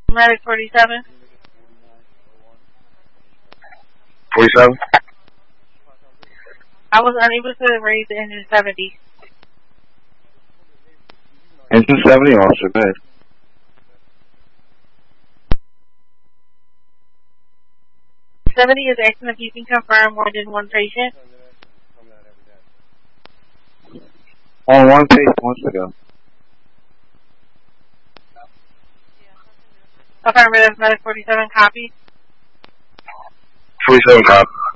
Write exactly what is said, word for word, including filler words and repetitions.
Medic forty-seven. forty-seven? I was unable to raise the engine seventy. Engine seventy, officer, go ahead. seventy is asking if you can confirm more than one patient. On one patient wants to go. Affirmative, Medic forty-seven, copy. forty-seven, copy.